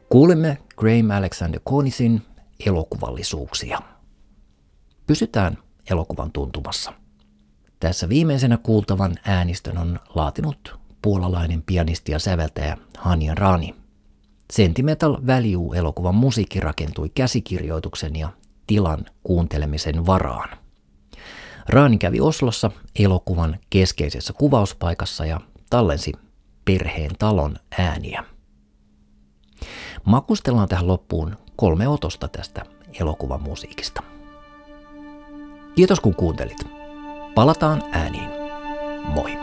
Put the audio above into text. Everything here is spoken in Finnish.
Kuulimme Graham Alexander Cornisin elokuvallisuuksia. Pysytään elokuvan tuntumassa. Tässä viimeisenä kuultavan äänistön on laatinut puolalainen pianisti ja säveltäjä Hanya Rani. Sentimental Value-elokuvan musiikki rakentui käsikirjoituksen ja tilan kuuntelemisen varaan. Rani kävi Oslossa elokuvan keskeisessä kuvauspaikassa ja tallensi perheen talon ääniä. Makustellaan tähän loppuun 3 otosta tästä elokuvan musiikista. Kiitos kun kuuntelit. Palataan ääniin. Moi!